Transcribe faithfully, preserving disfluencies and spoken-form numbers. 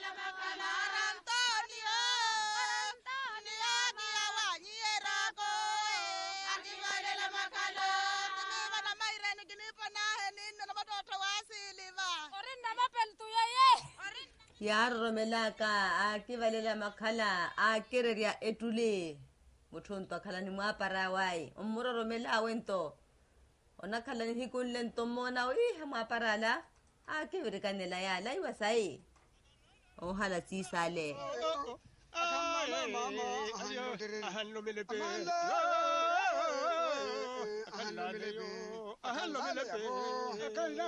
ya romelaka a ke balela makhala a kereria etule motho ntwa khala ni moapara wae o mmoro romela wento ona khala ni hikunle nto mona o ihe moapara la a ke bere kanela ya la iwa sai o hala tsi sale ahallo melepe ahallo melepe